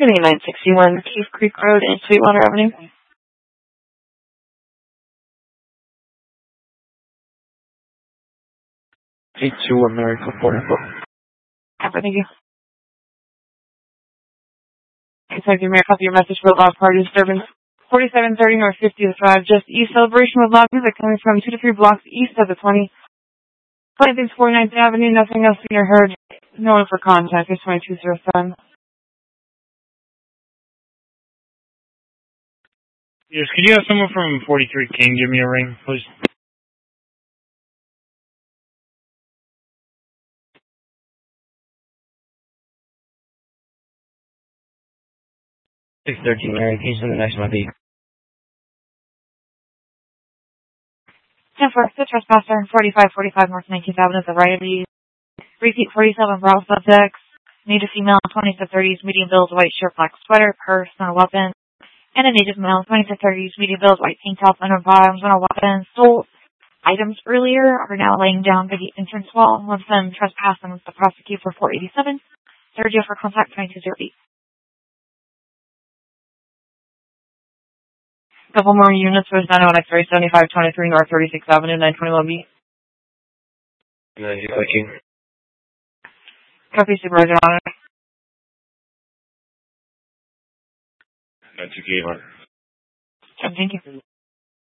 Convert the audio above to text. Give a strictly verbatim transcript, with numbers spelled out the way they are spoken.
Getting nine sixty-one Cave Creek Road and Sweetwater Avenue. eight two one Mary California. Copy, thank you. Detective Mayor, copy your message for loud party disturbance. forty-seven thirty North fiftieth Drive, just east celebration with loud music coming from two to three blocks east of the twenty. twentieth forty-ninth Avenue, nothing else seen or heard. No one for contact. It's twenty-two zero seven. Yes, could you have someone from forty-three King give me a ring, please? six thirteen Mary, King in the next one be. ten four, the trespasser, forty-five forty-five North nineteenth Avenue, the right of the repeat forty-seven Bravo subjects. Native female, twenties to thirties, medium build, white shirt, black sweater, purse, no weapon. And a native male, twenties to thirties, medium build, white tank top, under bottoms, no weapon. Stole items earlier, are now laying down by the entrance wall. One of them trespassing with the prosecute for four eighty-seven. Third year for contact, twenty-two zero eight. Couple more units with nine oh one X-ray, seventy-five twenty-three North thirty-sixth Avenue, nine twenty-one B. nine zero King. Copy, Supervisor on it. nine two King. Thank you.